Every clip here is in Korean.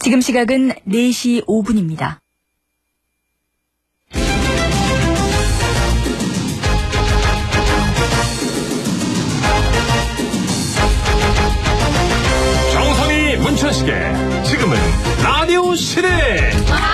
지금 시각은 4시 5분입니다. 정선이 문천식의 지금은 라디오 시대.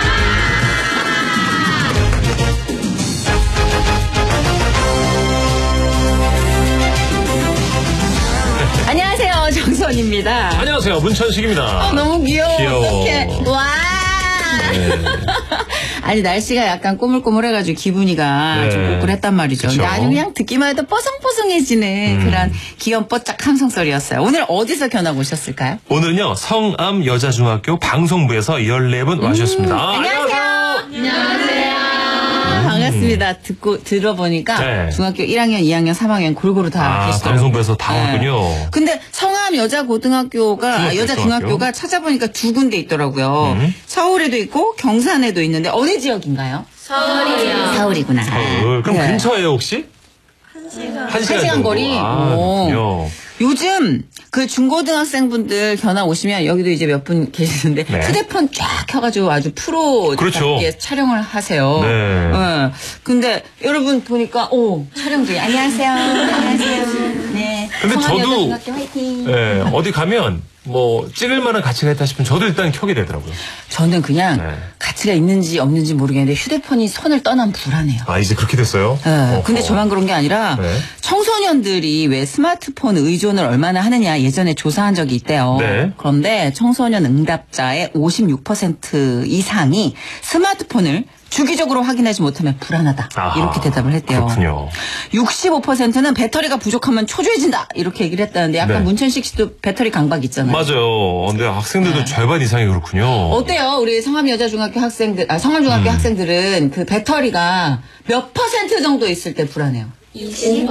안녕하세요, 정선입니다. 안녕하세요, 문천식입니다. 너무 귀여워. 어떡해. 와. 네. 아니, 날씨가 약간 꼬물꼬물해가지고 기분이가 네. 좀 꿀꿀했단 말이죠. 그쵸. 근데 아주 그냥 듣기만 해도 뽀송뽀송해지는 그런 귀여운 뽀짝 함성소리였어요. 오늘 어디서 견학 오셨을까요? 오늘은요, 성암 여자중학교 방송부에서 14분 와주셨습니다. 안녕하세요. 반갑습니다. 들어보니까 네. 중학교 1학년, 2학년, 3학년 골고루 다 계시더라고요. 방송부에서 다 왔군요. 근데 성암 여자고등학교가, 여자중학교가 찾아보니까 두 군데 있더라고요. 서울에도 있고 경산에도 있는데 어느 지역인가요? 서울이요. 서울이구나. 서울. 그럼 네. 근처예요, 혹시? 한 시간 거리? 그렇군요. 요즘 그 중고등학생분들 견학 오시면 여기도 이제 몇 분 계시는데 네. 휴대폰 쫙 켜가지고 아주 프로 그렇죠. 촬영을 하세요. 네. 근데 여러분 보니까 촬영 중에 안녕하세요. 안녕하세요. 네. 근데 저도 성암여자중학교 화이팅. 네, 어디 가면 뭐 찍을 만한 가치가 있다 싶으면 저도 일단 켜게 되더라고요. 저는 그냥 네. 가치가 있는지 없는지 모르겠는데 휴대폰이 손을 떠나면 불안해요. 아, 이제 그렇게 됐어요? 네. 근데 저만 그런 게 아니라 네. 청소년들이 왜 스마트폰 의존을 얼마나 하느냐 예전에 조사한 적이 있대요. 네. 그런데 청소년 응답자의 56% 이상이 스마트폰을 주기적으로 확인하지 못하면 불안하다. 아하, 이렇게 대답을 했대요. 그렇군요. 65%는 배터리가 부족하면 초조해진다. 이렇게 얘기를 했다는데 약간 네. 문천식 씨도 배터리 강박 있잖아요. 맞아요. 근데 학생들도 절반 이상이 그렇군요. 어때요? 우리 성암여자중학교 학생들, 성암중학교 학생들은 그 배터리가 몇 % 정도 있을 때 불안해요? 20%.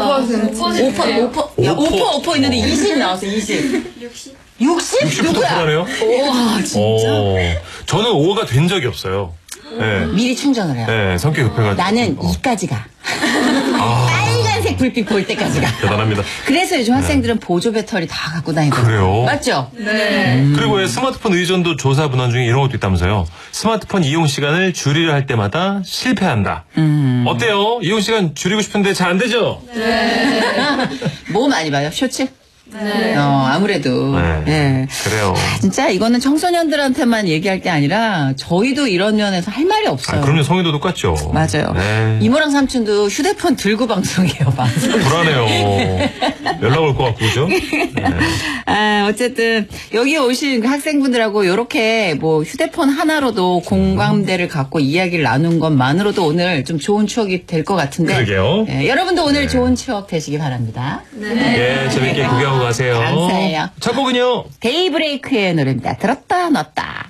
5% 있는데 20 나왔어, 20. 60? 60부터 누구야? 불안해요? 와, 진짜? 저는 5가 된 적이 없어요. 네. 미리 충전을 해요. 네, 성격이 급해가지고. 나는 2까지 가. 빨간색 불빛 볼 때까지 가. 대단합니다. 그래서 요즘 학생들은 보조 배터리 다 갖고 다니더라고요. 그래요? 맞죠? 그리고 왜 스마트폰 의존도 조사 문헌 중에 이런 것도 있다면서요. 스마트폰 이용 시간을 줄이려 할 때마다 실패한다. 어때요? 이용 시간 줄이고 싶은데 잘 안 되죠? 뭐 많이 봐요? 쇼츠? 네. 아무래도. 네. 네. 그래요. 진짜 이거는 청소년들한테만 얘기할 게 아니라 저희도 이런 면에서 할 말이 없어요. 그럼요. 성인도 똑같죠. 맞아요. 네. 이모랑 삼촌도 휴대폰 들고 방송해요, 방송. 불안해요. 연락 올 것 같고, 그죠? 네. 어쨌든 여기 오신 학생분들하고 이렇게 뭐 휴대폰 하나로도 공감대를 갖고 이야기를 나눈 것만으로도 오늘 좀 좋은 추억이 될 것 같은데. 그러게요. 네, 여러분도 오늘 좋은 추억 되시기 바랍니다. 예, 재밌게 구경하고 가세요. 감사해요. 첫 곡은요? 데이브레이크의 노래입니다. 들었다 놨다.